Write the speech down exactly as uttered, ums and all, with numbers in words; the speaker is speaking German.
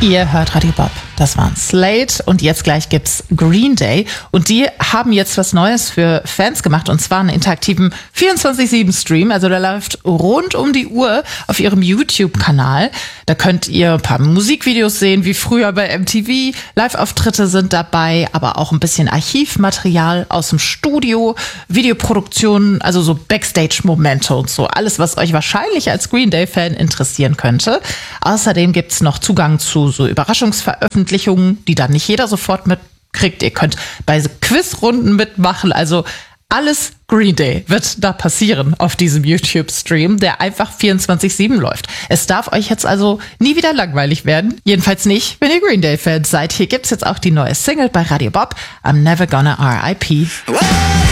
Ihr hört Radio Bob. Das waren Slade und jetzt gleich gibt's Green Day. Und die haben jetzt was Neues für Fans gemacht und zwar einen interaktiven vierundzwanzig sieben Stream. Also der läuft rund um die Uhr auf ihrem YouTube-Kanal. Da könnt ihr ein paar Musikvideos sehen, wie früher bei M T V. Live-Auftritte sind dabei, aber auch ein bisschen Archivmaterial aus dem Studio, Videoproduktionen, also so Backstage-Momente und so. Alles, was euch wahrscheinlich als Green Day-Fan interessieren könnte. Außerdem gibt's noch Zugang zu so Überraschungsveröffentlichungen, die dann nicht jeder sofort mitkriegt. Ihr könnt bei Quizrunden mitmachen, also alles Green Day wird da passieren auf diesem YouTube-Stream, der einfach vierundzwanzig sieben läuft. Es darf euch jetzt also nie wieder langweilig werden. Jedenfalls nicht, wenn ihr Green Day-Fans seid. Hier gibt's jetzt auch die neue Single bei Radio Bob, I'm Never Gonna R I P.